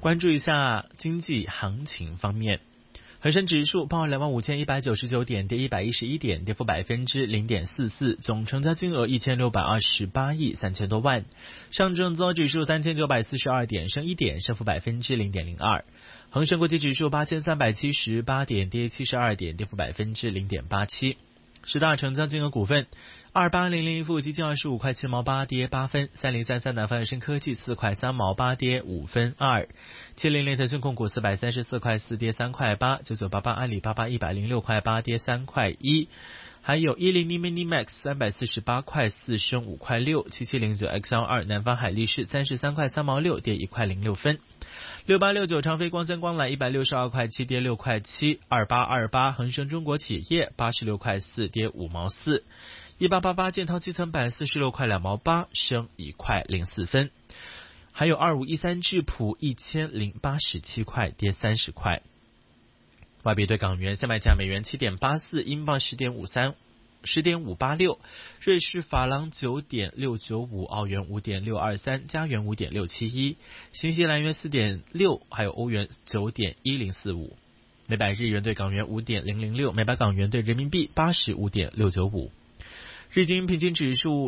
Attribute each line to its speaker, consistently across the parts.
Speaker 1: 关注一下经济行情方面，恒生指数报25,199点，跌111点，跌幅0.44%，总成交金额1628亿3000多万。上证综合指数3942点，升1点，升幅0.02%。恒生国际指数8378点，跌72点，跌幅0.87%。十大成交金额股份，2800富基金25块7毛8，跌8分；3033南方恒生科技4块3毛8，跌5分2；700腾讯控股434块4，跌3块8；9988阿里巴巴106块8，跌3块1；还有100 Minimax 348块4，升5块6；7709 XL2 南方海力士33块3毛6，跌1块06分；6869长飞光纤光缆162块7，跌6块7；2828恒生中国企业86块4，跌5毛4；1888建滔积层板46块2毛8，升1块04分；还有2513智普1087块，跌30块。外币对港元现卖价美元7.84，英镑10.586，瑞士法郎9.695，澳元5.623，加元5.671，新西兰元4.6，还有欧元9.1045。每百日元对港元5.006，每百港元对人民币85.695。日经平均指数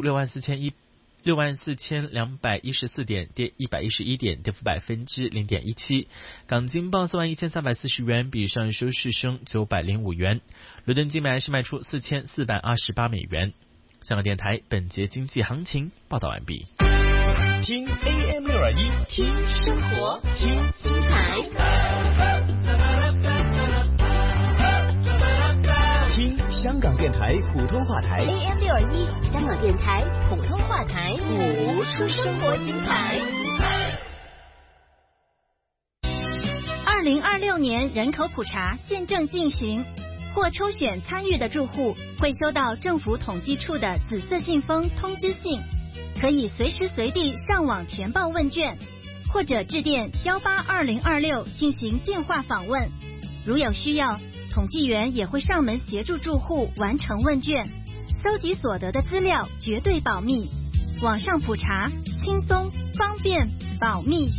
Speaker 1: 64,214点，跌111点，跌幅0.17%。港金报41,340元，比上日收市升905元。伦敦金每安士卖出4428美元。香港电台本节经济行情报道完毕。
Speaker 2: 听 AM621，
Speaker 3: 听生活，听精彩，
Speaker 2: 听香港电台普通话台
Speaker 3: AM621， 香港电台普通话台，
Speaker 2: 谱
Speaker 3: 出生活精彩。
Speaker 4: 2026年人口普查现正进行，或抽选参与的住户会收到政府统计处的紫色信封通知信，可以随时随地上网填报问卷，或者致电182026进行电话访问。如有需要，统计员也会上门协助住户完成问卷，搜集所得的资料绝对保密。网上普查，轻松、方便、保密。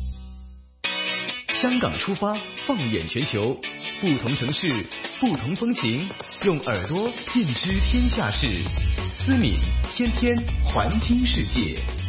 Speaker 2: 香港出发，放眼全球，不同城市，不同风情，用耳朵尽知天下事。思敏天天环听世界。